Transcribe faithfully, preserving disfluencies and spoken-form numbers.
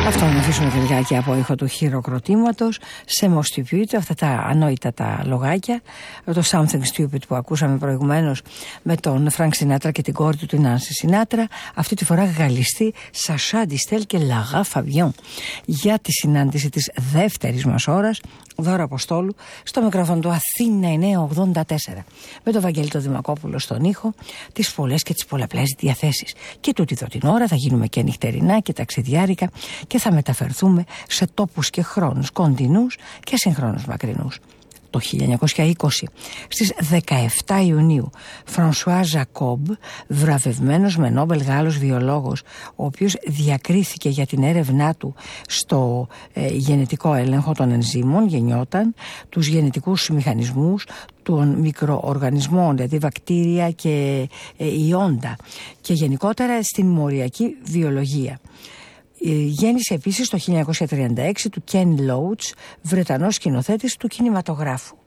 Αυτό να αφήσουμε και λιγάκι από ήχο του χειροκροτήματος σε Most Stupid, αυτά τα ανόητα τα λογάκια, το Something Stupid που ακούσαμε προηγουμένως με τον Frank Sinatra και την κόρη του την Nancy Sinatra, αυτή τη φορά γαλλιστή Sacha Distel και Lara Fabian για τη συνάντηση της δεύτερης μας ώρας. Δώρα Αποστόλου στο μικρόφωνο του Αθήνα εννιακόσια ογδόντα τέσσερα με τον Βαγγέλη τον Δημακόπουλο στον ήχο, τις πολλές και τις πολλαπλές διαθέσεις. Και τούτη εδώ την ώρα θα γίνουμε και νυχτερινά και ταξιδιάρικα και θα μεταφερθούμε σε τόπους και χρόνους κοντινούς και συγχρόνως μακρινούς. Το χίλια εννιακόσια είκοσι, στις δεκαεφτά Ιουνίου, Φρανσουά Ζακόμπ, βραβευμένος με Νόμπελ Γάλλος βιολόγος, ο οποίος διακρίθηκε για την έρευνά του στο ε, γενετικό έλεγχο των ενζύμων, γεννιόταν, τους γενετικούς μηχανισμούς των μικροοργανισμών, δηλαδή βακτήρια και ε, ιόντα, και γενικότερα στην μοριακή βιολογία. Γέννησε επίσης το χίλια εννιακόσια τριάντα έξι του Ken Loach, Βρετανός σκηνοθέτης του κινηματογράφου.